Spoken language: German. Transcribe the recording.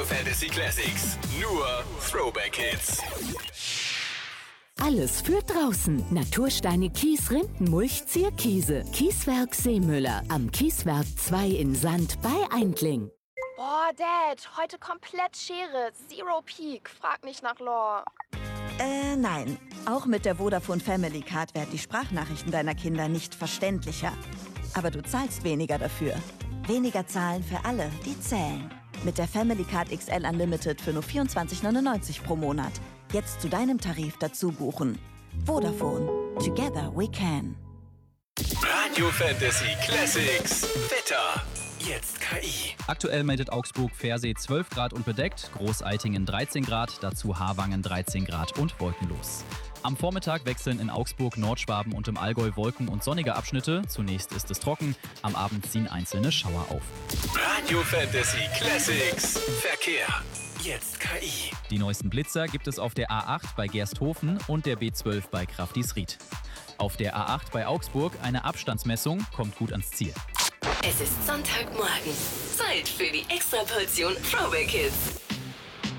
Fantasy Classics. Nur Throwback Hits. Alles für draußen. Natursteine, Kies, Rindenmulch, Zierkiese. Kieswerk Seemüller. Am Kieswerk 2 in Sand bei Eindling. Boah, Dad, heute komplett Schere. Zero Peak. Frag nicht nach Lore. Nein. Auch mit der Vodafone Family Card werden die Sprachnachrichten deiner Kinder nicht verständlicher. Aber du zahlst weniger dafür. Weniger zahlen für alle, die zählen. Mit der Family Card XL Unlimited für nur 24,99 pro Monat. Jetzt zu deinem Tarif dazu buchen. Vodafone. Together we can. Radio Fantasy Classics. Wetter. Jetzt KI. Aktuell meldet Augsburg Pfersee 12 Grad und bedeckt, Großeitingen 13 Grad, dazu Harwangen 13 Grad und wolkenlos. Am Vormittag wechseln in Augsburg, Nordschwaben und im Allgäu Wolken- und sonnige Abschnitte. Zunächst ist es trocken, am Abend ziehen einzelne Schauer auf. Radio Fantasy Classics. Verkehr. Jetzt KI. Die neuesten Blitzer gibt es auf der A8 bei Gersthofen und der B12 bei Kraftisried. Auf der A8 bei Augsburg eine Abstandsmessung, kommt gut ans Ziel. Es ist Sonntagmorgen. Zeit für die Extraportion Throwback Hits.